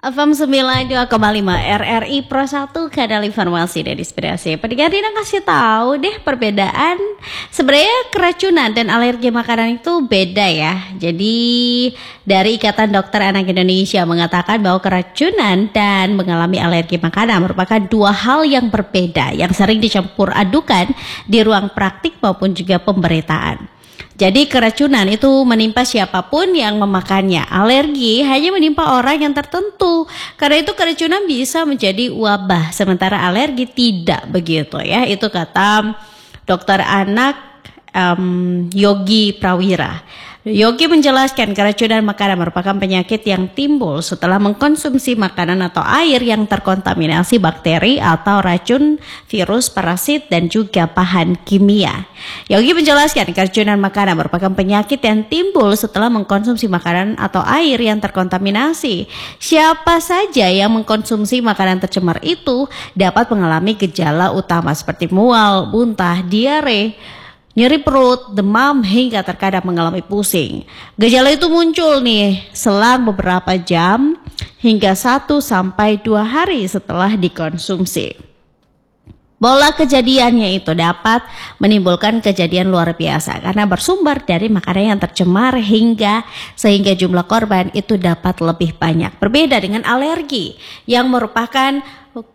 FM 92,5 RRI Pro 1 Kanal Informasi dan Inspirasi. Pendengar Dina kasih tahu deh perbedaan. Sebenarnya keracunan dan alergi makanan itu beda ya. Jadi dari Ikatan Dokter Anak Indonesia mengatakan bahwa keracunan dan mengalami alergi makanan merupakan dua hal yang berbeda yang sering dicampur adukan di ruang praktik maupun juga pemberitaan. Jadi keracunan itu menimpa siapapun yang memakannya. Alergi hanya menimpa orang yang tertentu. Karena itu keracunan bisa menjadi wabah, sementara alergi tidak begitu ya. Itu kata dokter anak Yogi Prawira. Yogi menjelaskan keracunan makanan merupakan penyakit yang timbul setelah mengkonsumsi makanan atau air yang terkontaminasi bakteri atau racun, virus, parasit, dan juga bahan kimia. Yogi menjelaskan keracunan makanan merupakan penyakit yang timbul setelah mengkonsumsi makanan atau air yang terkontaminasi. Siapa saja yang mengkonsumsi makanan tercemar itu dapat mengalami gejala utama seperti mual, muntah, diare, nyeri perut, demam, hingga terkadang mengalami pusing. Gejala itu muncul nih selang beberapa jam hingga 1-2 hari setelah dikonsumsi. Pola kejadiannya itu dapat menimbulkan kejadian luar biasa karena bersumber dari makanan yang tercemar sehingga jumlah korban itu dapat lebih banyak. Berbeda dengan alergi yang merupakan